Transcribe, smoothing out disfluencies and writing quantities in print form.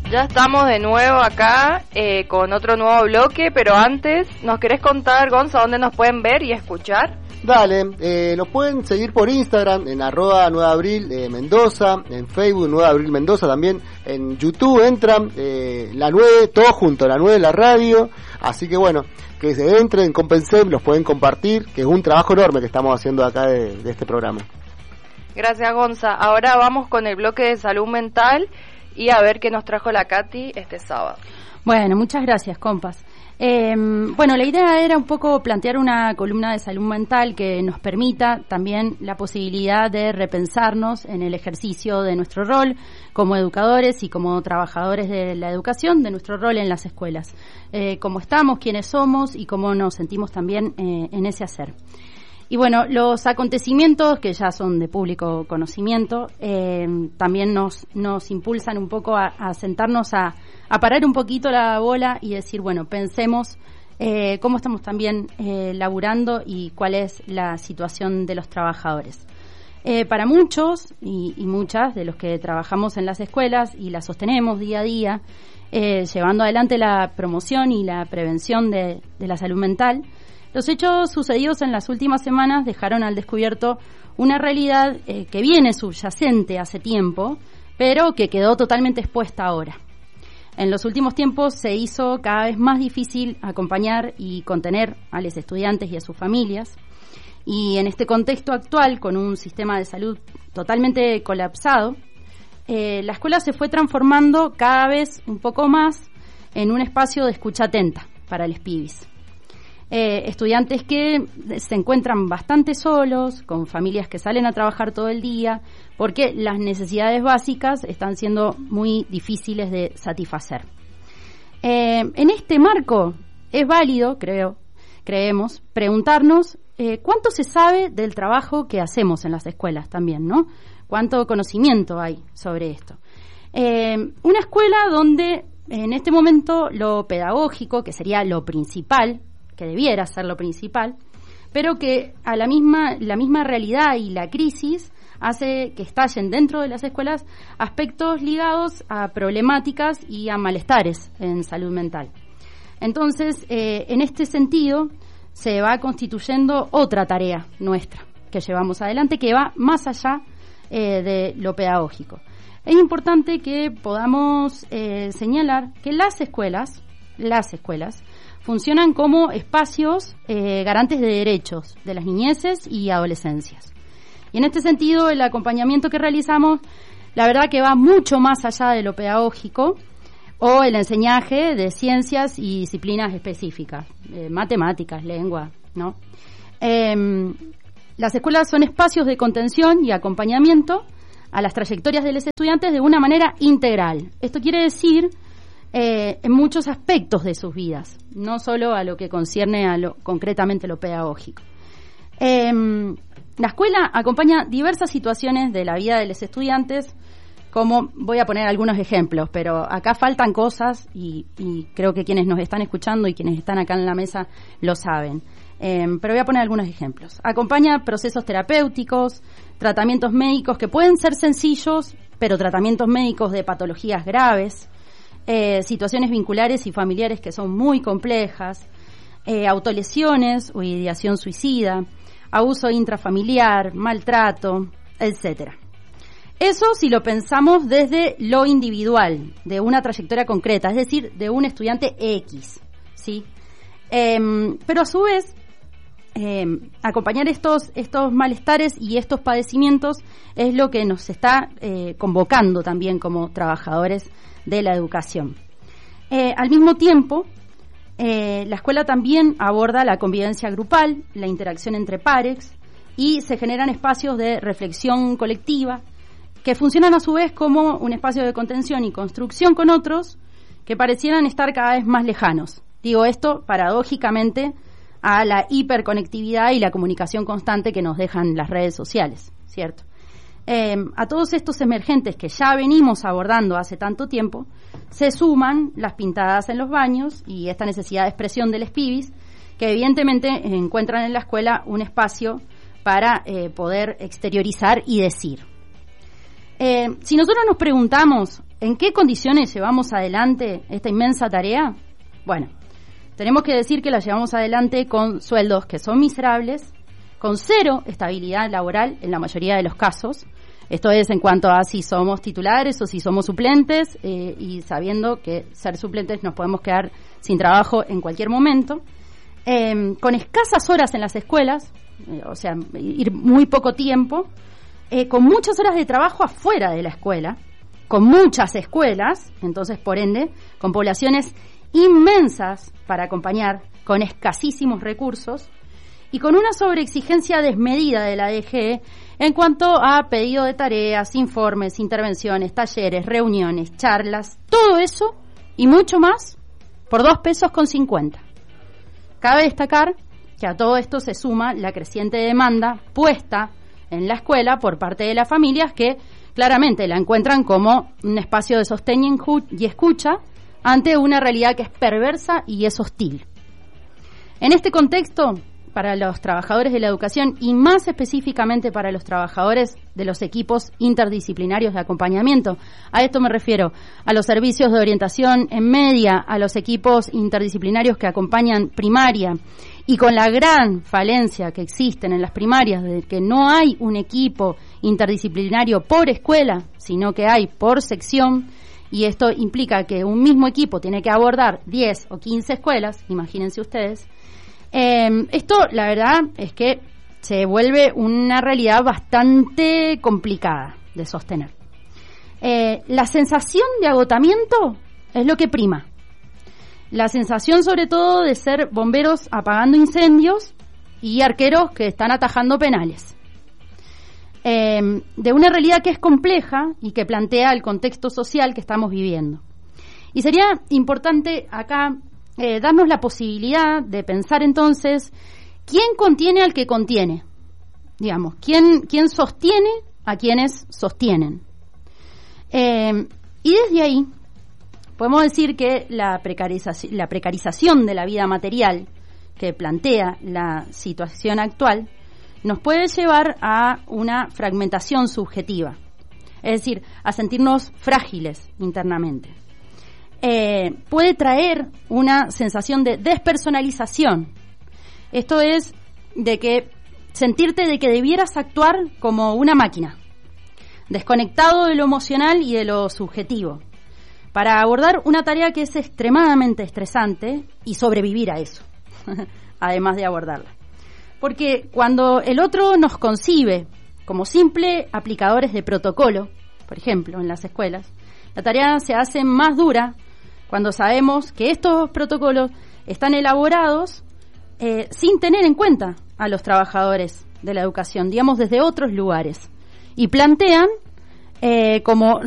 Ya estamos de nuevo acá con otro nuevo bloque, pero antes, ¿nos querés contar, Gonza, dónde nos pueden ver y escuchar? Dale, nos pueden seguir por Instagram en @9abril Mendoza, en Facebook 9 Abril Mendoza también, en YouTube entran la 9, todo junto, la 9 la radio, así que bueno, que se entren, Compensem, los pueden compartir, que es un trabajo enorme que estamos haciendo acá de este programa. Gracias, Gonza. Ahora vamos con el bloque de salud mental y a ver qué nos trajo la Katy este sábado. Bueno, muchas gracias, compas. Bueno, la idea era un poco plantear una columna de salud mental que nos permita también la posibilidad de repensarnos en el ejercicio de nuestro rol como educadores y como trabajadores de la educación, de nuestro rol en las escuelas, cómo estamos, quiénes somos y cómo nos sentimos también en ese hacer. Y bueno, los acontecimientos que ya son de público conocimiento también nos impulsan un poco a sentarnos a parar un poquito la bola y decir, bueno, pensemos cómo estamos también laburando y cuál es la situación de los trabajadores. Para muchos y muchas de los que trabajamos en las escuelas y las sostenemos día a día, llevando adelante la promoción y la prevención de la salud mental, los hechos sucedidos en las últimas semanas dejaron al descubierto una realidad que viene subyacente hace tiempo, pero que quedó totalmente expuesta ahora. En los últimos tiempos se hizo cada vez más difícil acompañar y contener a los estudiantes y a sus familias. Y en este contexto actual, con un sistema de salud totalmente colapsado, la escuela se fue transformando cada vez un poco más en un espacio de escucha atenta para los pibis. Estudiantes que se encuentran bastante solos, con familias que salen a trabajar todo el día, porque las necesidades básicas están siendo muy difíciles de satisfacer. En este marco es válido, creemos, preguntarnos cuánto se sabe del trabajo que hacemos en las escuelas también, ¿no? Cuánto conocimiento hay sobre esto. Una escuela donde en este momento lo pedagógico, que sería lo principal, que debiera ser lo principal, pero que a la misma realidad y la crisis hace que estallen dentro de las escuelas aspectos ligados a problemáticas y a malestares en salud mental. Entonces, en este sentido, se va constituyendo otra tarea nuestra que llevamos adelante, que va más allá de lo pedagógico. Es importante que podamos señalar que las escuelas funcionan como espacios garantes de derechos de las niñeces y adolescencias. Y en este sentido, el acompañamiento que realizamos, la verdad que va mucho más allá de lo pedagógico o el enseñaje de ciencias y disciplinas específicas, matemáticas, lengua, ¿no? Las escuelas son espacios de contención y acompañamiento a las trayectorias de los estudiantes de una manera integral. Esto quiere decir en muchos aspectos de sus vidas, no solo a lo que concierne concretamente lo pedagógico. La escuela acompaña diversas situaciones de la vida de los estudiantes, como voy a poner algunos ejemplos, pero acá faltan cosas y creo que quienes nos están escuchando y quienes están acá en la mesa lo saben. Pero voy a poner algunos ejemplos. Acompaña procesos terapéuticos, tratamientos médicos que pueden ser sencillos, pero tratamientos médicos de patologías graves, situaciones vinculares y familiares que son muy complejas, autolesiones o ideación suicida, abuso intrafamiliar, maltrato, etcétera. Eso si lo pensamos desde lo individual, de una trayectoria concreta, es decir, de un estudiante X, ¿sí? Pero a su vez, acompañar estos malestares y estos padecimientos es lo que nos está convocando también como trabajadores de la educación. Al mismo tiempo, la escuela también aborda la convivencia grupal, la interacción entre pares y se generan espacios de reflexión colectiva que funcionan a su vez como un espacio de contención y construcción con otros que parecieran estar cada vez más lejanos. Digo esto paradójicamente a la hiperconectividad y la comunicación constante que nos dejan las redes sociales, ¿cierto? A todos estos emergentes que ya venimos abordando hace tanto tiempo, se suman las pintadas en los baños y esta necesidad de expresión de los pibis, que evidentemente encuentran en la escuela un espacio para poder exteriorizar y decir. Si nosotros nos preguntamos ¿En qué condiciones llevamos adelante esta inmensa tarea? Bueno, tenemos que decir que la llevamos adelante con sueldos que son miserables, con cero estabilidad laboral en la mayoría de los casos. Esto es en cuanto a si somos titulares o si somos suplentes, y sabiendo que ser suplentes nos podemos quedar sin trabajo en cualquier momento. Con escasas horas en las escuelas, o sea, ir muy poco tiempo, con muchas horas de trabajo afuera de la escuela, con muchas escuelas, entonces por ende, con poblaciones inmensas para acompañar, con escasísimos recursos y con una sobreexigencia desmedida de la DGE en cuanto a pedido de tareas, informes, intervenciones, talleres, reuniones, charlas, todo eso y mucho más por 2,50 pesos. Cabe destacar que a todo esto se suma la creciente demanda puesta en la escuela por parte de las familias que claramente la encuentran como un espacio de sostén y escucha ante una realidad que es perversa y es hostil. En este contexto, para los trabajadores de la educación y más específicamente para los trabajadores de los equipos interdisciplinarios de acompañamiento, a esto me refiero a los servicios de orientación en media, a los equipos interdisciplinarios que acompañan primaria, y con la gran falencia que existen en las primarias de que no hay un equipo interdisciplinario por escuela, sino que hay por sección, y esto implica que un mismo equipo tiene que abordar 10 o 15 escuelas, imagínense ustedes. Esto, la verdad, es que se vuelve una realidad bastante complicada de sostener. La sensación de agotamiento es lo que prima. La sensación, sobre todo, de ser bomberos apagando incendios y arqueros que están atajando penales. De una realidad que es compleja y que plantea el contexto social que estamos viviendo. Y sería importante acá darnos la posibilidad de pensar entonces quién contiene al que contiene, digamos, quién sostiene a quienes sostienen. Y desde ahí podemos decir que la precarización de la vida material que plantea la situación actual nos puede llevar a una fragmentación subjetiva, es decir, a sentirnos frágiles internamente. Puede traer una sensación de despersonalización. Esto es de que sentirte de que debieras actuar como una máquina, desconectado de lo emocional y de lo subjetivo, para abordar una tarea que es extremadamente estresante y sobrevivir a eso, además de abordarla. Porque cuando el otro nos concibe como simple aplicadores de protocolo, por ejemplo, en las escuelas, la tarea se hace más dura cuando sabemos que estos protocolos están elaborados sin tener en cuenta a los trabajadores de la educación, digamos, desde otros lugares, y plantean como